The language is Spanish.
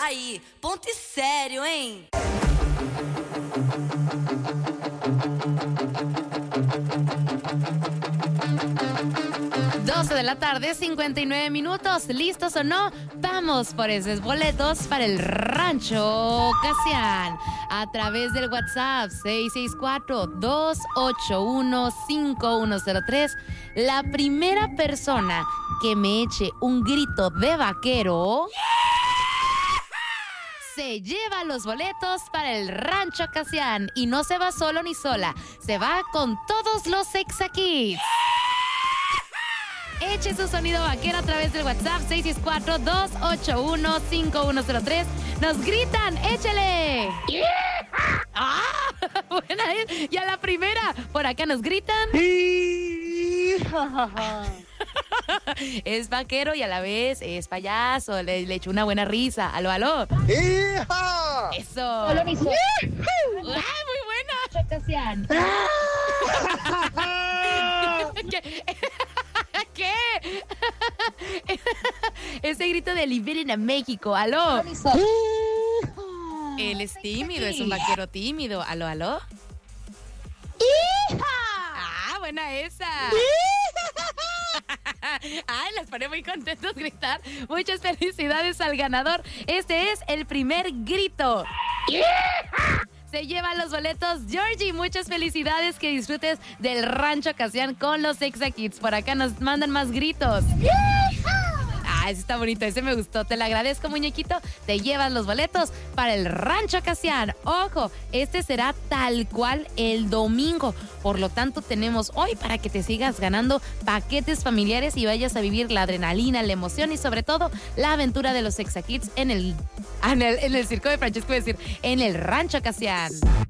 Aí, ponto e sério, hein? 12 de la tarde, 59 minutos. ¿Listos o no? Vamos por esos boletos para el Rancho Casián. A través del WhatsApp 664-281-5103. La primera persona que me eche un grito de vaquero se lleva los boletos para el Rancho Casián. Y no se va solo ni sola, se va con todos los Exa-Kids. Eche su sonido vaquero a través del WhatsApp 664-281-5103. Nos gritan, échele. ¡Ah! Buena es. Y a la primera, por acá nos gritan. Es vaquero y a la vez es payaso. Le echó una buena risa. Aló, aló. ¡Hija! Eso. Hola, mis ¡Ay, muy buena! Casián. ¿Qué? Ese grito de liberen a México. Aló. Él es tímido, es un vaquero tímido. Aló, aló. ¡Hija! Ah, buena esa. Ay, les pone muy contentos gritar. Muchas felicidades al ganador. Este es el primer grito. Se llevan los boletos Georgie. Muchas felicidades, que disfrutes del Rancho Casián con los Exa-Kids. Por acá nos mandan más gritos. Ah, ese está bonito, ese me gustó. Te lo agradezco, muñequito. Te llevas los boletos para el Rancho Casián. Ojo, este será tal cual el domingo. Por lo tanto, tenemos hoy para que te sigas ganando paquetes familiares y vayas a vivir la adrenalina, la emoción y sobre todo la aventura de los Exa-Kids en el circo de Francesco, es decir, en el Rancho Casián.